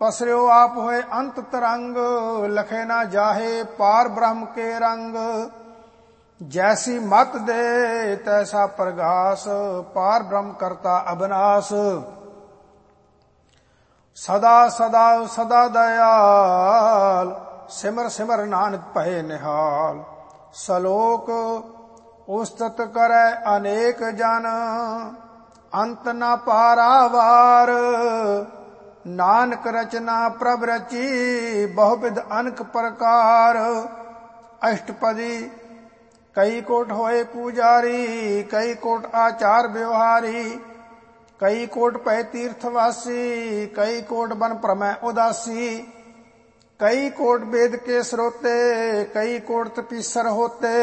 पसर्यो आप होए अंत तरंग, लखे ना जाहे पार ब्रह्म के रंग। जैसी मत दे तैसा प्रगास, पार ब्रह्म करता अविनाश। सदा सदा सदा दयाल, सिमर सिमर नानक भये निहाल। सलोक उस्तत करे अनेक जन, अंत न पारावार। नानक रचना प्रभ रची, बहुविध अनक प्रकार। अष्टपदी कई कोट होए पुजारी, कई कोट आचार व्यवहारी। कई कोट पै तीर्थवासी, कई कोट बन प्रमय उदासी। कई कोट वेद के स्रोते, कई कोट तपीसर होते।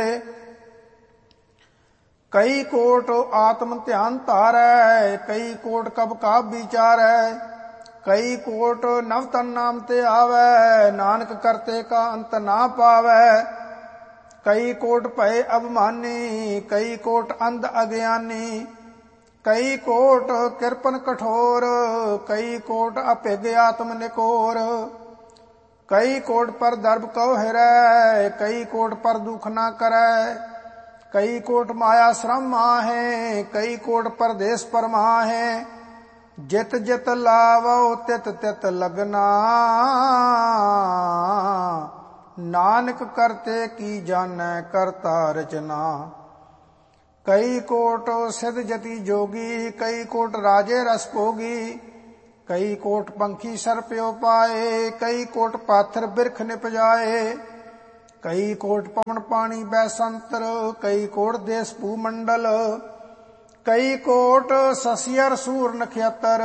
कई कोट आत्म ध्यान तारै, कई कोट कब का विचारै। कई कोट नवतन नाम ते आवै, नानक करते का अंत ना पावै। कई कोट भय अभिमानी, कई कोट अंध अज्ञानी। कई कोट कृपन कठोर, कई कोट अभिज्ञ आत्म निकोर। कई कोट पर दर्भ कहो हिरै, कई कोट पर दुख ना करै। कई कोट माया श्रम माहे, कई कोट परदेश परमाहे। जित जित लावो तित तित लगना, नानक करते की जानै करता रचना। कई कोट सिद्ध जति जोगी, कई कोट राजे रस भोगी। कई कोट पंखी सर्प्यो पाए, कई कोट पाथर बिरख निपजाए। कई कोट पवन पानी बैसंतर, कई कोट देश भूमंडल। कई कोट ससियर सूर नक्षत्र,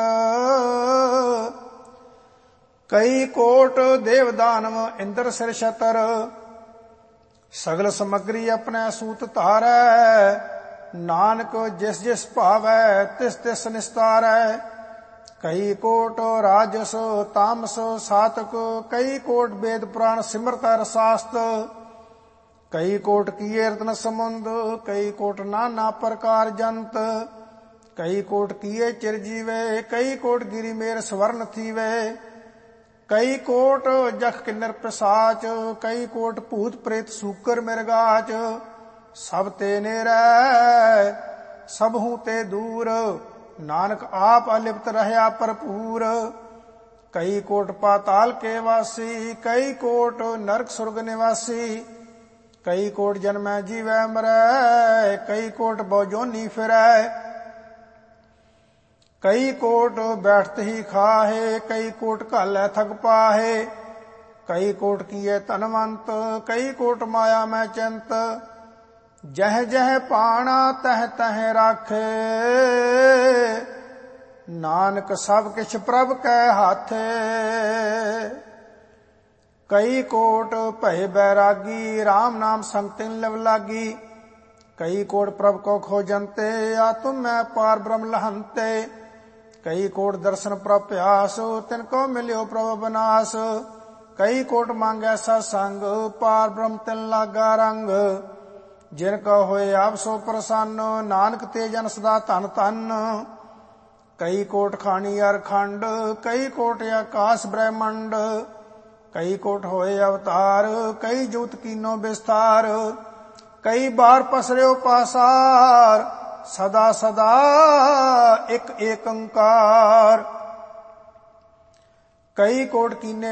कई कोट देव दानव इंद्र सिर छतर। सगल समग्री अपने सूत धारै, नानक जिस जिस भावै तिस तिस निस्तारै। कई कोट राजस तामस सातक, कई कोट वेद पुराण सिमरत शास्त्र। कई कोट किए रत्न समुंद, कई कोट नाना प्रकार जंत। कई कोट किए चिरजीवे, कई कोट गिरी मेर स्वर्ण थीवे। कई कोट जख किन्नर पिशाच, कई कोट भूत प्रेत सूकर मृगाच। सब ते नेरै सबहू ते दूर, नानक आप अलिप्त रहया भरपूर। कई कोट पाताल के वासी, कई कोट नरक सुर्ग निवासी। कई कोट जन्मै जीवै मरै, कई कोट बहुजोनी फिरै। कई कोट बैठत ही खाहे, कई कोट घालै थक पाहे। कई कोट किए धनवंत, कई कोट माया में चिंत। जह जह पाना तह तह राखे, नानक सब किछ प्रभ कै हाथे। कई कोट भय बैरागी, राम नाम संगतिन लव लागी। कई कोट प्रभ को खोजंते, आत्म में पार ब्रह्म लहंते। कई कोट दर्शन प्रभ प्यास, तिनको मिल्यो प्रभ बनास। कई कोट मांगै सत्संग, पार ब्रह्म तिन लागा रंग। जिनका होए आप सो प्रसन्न, नानक ते जन सदा धन धन। कई कोट खानी अर खंड, कई कोट आकाश ब्रह्मंड। कई कोट होए अवतार, कई जूत कीनो विस्तार। कई बार पसर्यो पासार, सदा सदा एक एक अंकार। कई कोट कीने